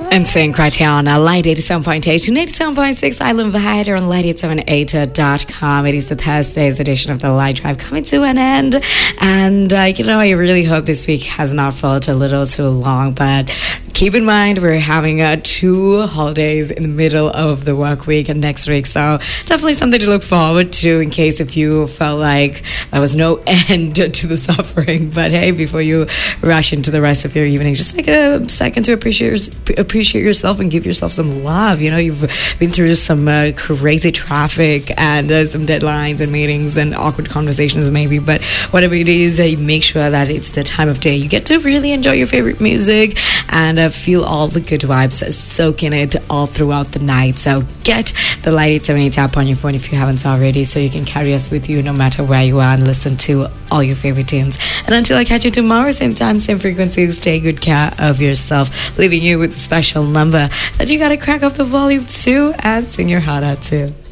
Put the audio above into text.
And St. Cratiana, Light 87.8 and 87.6 Island Vider on light878.com. It is the Thursday's edition of the Light Drive coming to an end. And, I really hope this week has not felt a little too long, but keep in mind we're having 2 holidays in the middle of the work week and next week. So definitely something to look forward to in case if you felt like there was no end to the suffering. But hey, before you rush into the rest of your evening, just take a second to appreciate yourself and give yourself some love. You've been through some crazy traffic and some deadlines and meetings and awkward conversations maybe, but whatever it is, make sure that it's the time of day you get to really enjoy your favorite music and feel all the good vibes, soak in it all throughout the night. So get the Light 878 app on your phone if you haven't already, so you can carry us with you no matter where you are and listen to all your favorite tunes. And until I catch you tomorrow, same time, same frequency, stay good care of yourself, leaving you with a special number that you gotta crack up the volume to and sing your heart out to.